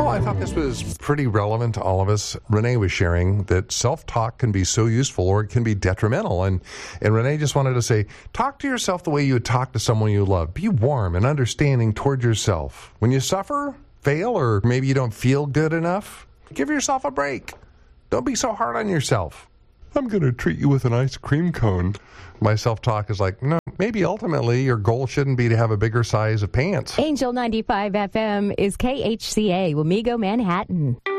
I thought this was pretty relevant to all of us. Renee was sharing that self-talk can be so useful or it can be detrimental. And Renee just wanted to say, talk to yourself the way you would talk to someone you love. Be warm and understanding towards yourself. When you suffer, fail, or maybe you don't feel good enough, give yourself a break. Don't be so hard on yourself. I'm going to treat you with an ice cream cone. My self-talk is like, no, maybe ultimately your goal shouldn't be to have a bigger size of pants. Angel 95 FM is KHCA, Wamego, Manhattan.